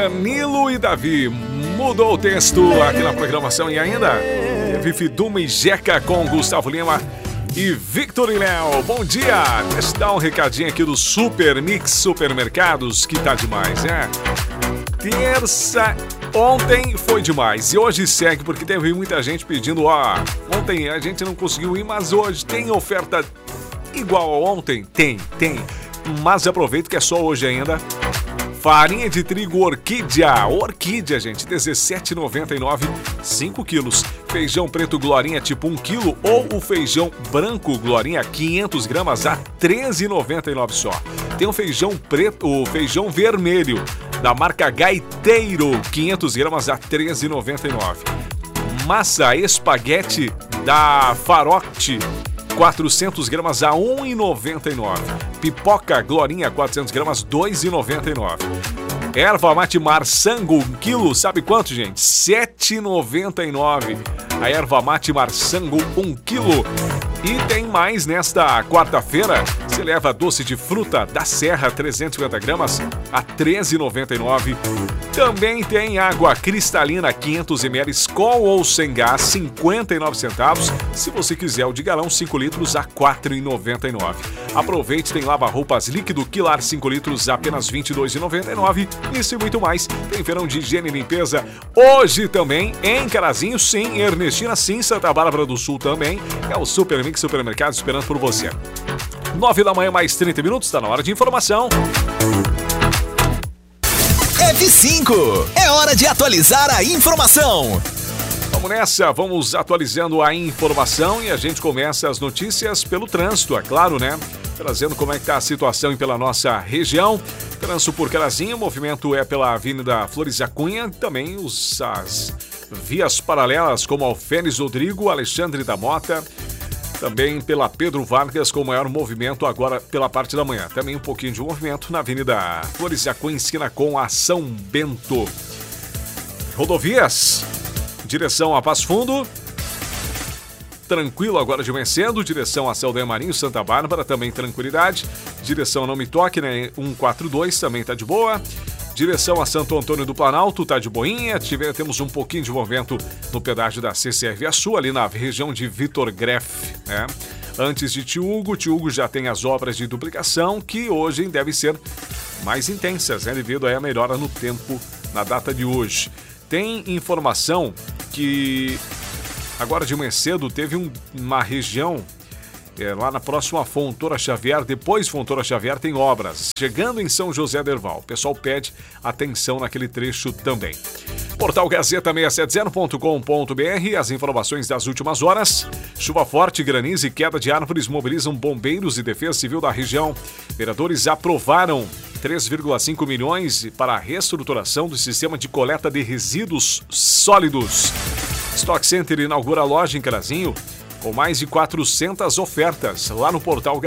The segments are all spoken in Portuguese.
Danilo e Davi. Mudou o texto aqui na programação e ainda teve Fiduma e Jeca com Gustavo Lima e Victor e Léo. Bom dia! Deixa eu dar um recadinho aqui do Super Mix Supermercados, que tá demais, né? Ontem foi demais e hoje segue, porque teve muita gente pedindo, ontem a gente não conseguiu ir, mas hoje tem oferta igual a ontem? Tem, mas aproveita que é só hoje ainda. Farinha de trigo Orquídea, gente, R$17,99, 5 quilos. Feijão preto Glorinha tipo 1 quilo ou o feijão branco Glorinha 500 gramas a R$13,99 só. Tem o feijão preto, o feijão vermelho da marca Gaiteiro, 500 gramas a R$13,99. Massa espaguete da Farote, 400 gramas a R$1,99. Pipoca Glorinha, 400 gramas, R$2,99. Erva mate Marsango, 1 quilo, sabe quanto, gente? R$7,99. A erva mate Marsango, 1 quilo. E tem mais nesta quarta-feira. Você leva doce de fruta da Serra, 350 gramas, a R$13,99. Também tem água cristalina, 500 ml, com ou sem gás, 59 centavos. Se você quiser o de galão, 5 litros, a R$4,99. Aproveite, tem lava-roupas líquido Quilar 5 litros, apenas R$22,99. Isso e muito mais. Tem verão de higiene e limpeza hoje também, em Carazinho, sim, Ernestina, sim, Santa Bárbara do Sul também. É o Super Mix Supermercado esperando por você. 9 da manhã, mais 30 minutos, está na hora de informação. F5, é hora de atualizar a informação. Vamos nessa, vamos atualizando a informação e a gente começa as notícias pelo trânsito, é claro, né? Trazendo como é que está a situação pela nossa região. Trânsito por Carazinho, o movimento é pela Avenida Flores da Cunha, também as vias paralelas como Alfenes Rodrigo, Alexandre da Mota, também pela Pedro Vargas, com maior movimento agora pela parte da manhã. Também um pouquinho de movimento na Avenida Flores da Cunha, esquina com a São Bento. Rodovias, direção a Passo Fundo, tranquilo agora de manhã cedo, direção a Saldanha Marinho, Santa Bárbara, também tranquilidade. Direção Não Me Toque, né? 142, também tá de boa. Direção a Santo Antônio do Planalto, tá de boinha. Temos um pouquinho de movimento no pedágio da CCR Via Sul, ali na região de Vitor Greff, né? Antes de Tiúgo já tem as obras de duplicação, que hoje devem ser mais intensas, né? Devido à melhora no tempo na data de hoje. Tem informação que agora de manhã cedo teve uma região lá na próxima Fontoura Xavier, depois Fontoura Xavier tem obras, chegando em São José do Herval. O pessoal pede atenção naquele trecho também. Portal Gazeta670.com.br, as informações das últimas horas. Chuva forte, granizo e queda de árvores mobilizam bombeiros e defesa civil da região. Vereadores aprovaram 3,5 milhões para a reestruturação do sistema de coleta de resíduos sólidos. Stock Center inaugura loja em Carazinho com mais de 400 ofertas lá no portal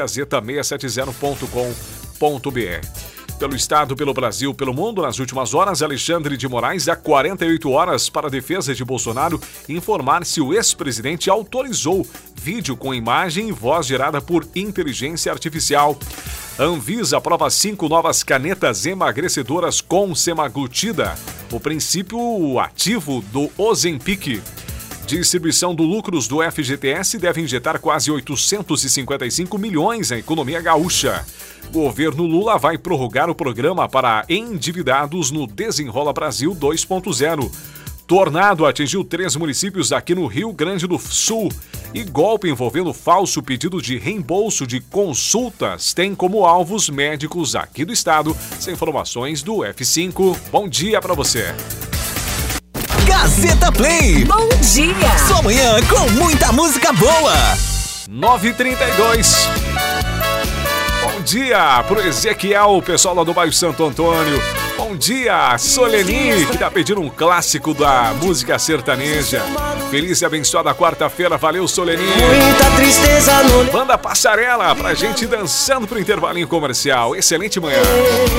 Gazeta670.com.br. Pelo estado, pelo Brasil, pelo mundo, nas últimas horas, Alexandre de Moraes dá 48 horas para a defesa de Bolsonaro informar se o ex-presidente autorizou vídeo com imagem e voz gerada por inteligência artificial. Anvisa aprova 5 novas canetas emagrecedoras com semaglutida, o princípio ativo do Ozempic. Distribuição do lucros do FGTS deve injetar quase 855 milhões na economia gaúcha. Governo Lula vai prorrogar o programa para endividados no Desenrola Brasil 2.0. Tornado atingiu 3 municípios aqui no Rio Grande do Sul. E golpe envolvendo falso pedido de reembolso de consultas tem como alvos médicos aqui do estado. Sem informações do F5. Bom dia para você. Gazeta Play. Bom dia. Sua manhã com muita música boa. 9h32. Bom dia pro Ezequiel, o pessoal lá do bairro Santo Antônio. Bom dia, Soleni, que tá pedindo um clássico da música sertaneja. Feliz e abençoada quarta-feira, valeu, Soleni. Muita tristeza no... Banda Passarela pra gente ir dançando pro intervalinho comercial. Excelente manhã.